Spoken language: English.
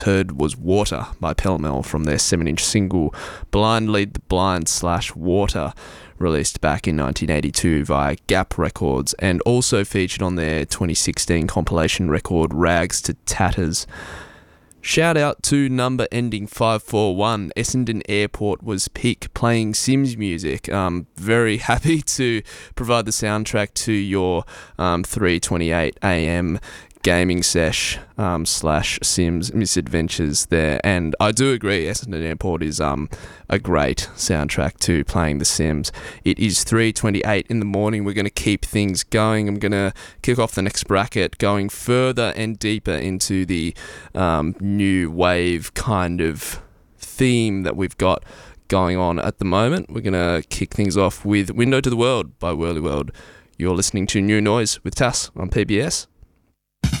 heard was Water by Pell Mell from their 7-inch single Blind Lead the Blind / Water, released back in 1982 via Gap Records, and also featured on their 2016 compilation record Rags to Tatters. Shout out to number ending 541. Essendon Airport was peak playing Sims music. Very happy to provide the soundtrack to your 3:28 a.m. gaming sesh / Sims misadventures there, and I do agree Essendon Airport is a great soundtrack to playing The Sims. It is 3:28 in the morning. We're going to keep things going. I'm going to kick off the next bracket, going further and deeper into the new wave kind of theme that we've got going on at the moment. We're going to kick things off with Window to the World by Whirly World. You're listening to New Noise with Tass on PBS.